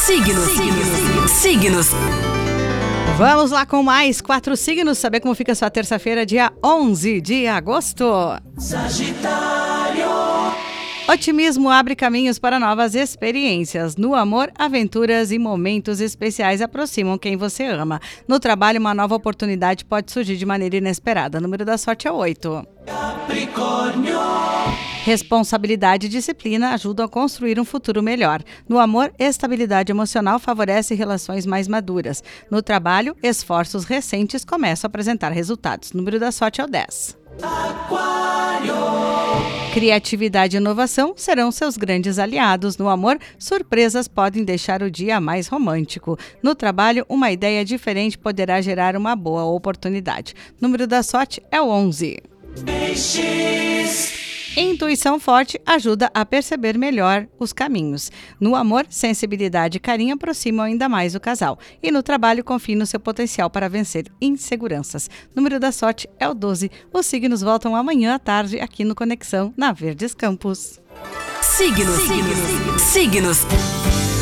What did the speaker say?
Signos. Vamos lá com mais 4 signos, saber como fica sua terça-feira, dia 11 de agosto. Sagitário. Otimismo abre caminhos para novas experiências. No amor, aventuras e momentos especiais aproximam quem você ama. No trabalho, uma nova oportunidade pode surgir de maneira inesperada. O número da sorte é 8. Capricórnio. Responsabilidade e disciplina ajudam a construir um futuro melhor. No amor, estabilidade emocional favorece relações mais maduras. No trabalho, esforços recentes começam a apresentar resultados. O número da sorte é o 10. Aquário. Criatividade e inovação serão seus grandes aliados. No amor, surpresas podem deixar o dia mais romântico. No trabalho, uma ideia diferente poderá gerar uma boa oportunidade. O número da sorte é o 11. Peixes. Intuição forte ajuda a perceber melhor os caminhos. No amor, sensibilidade e carinho aproximam ainda mais o casal. E no trabalho, confie no seu potencial para vencer inseguranças. O número da sorte é o 12. Os signos voltam amanhã à tarde aqui no Conexão, na Verdes Campos. Signos.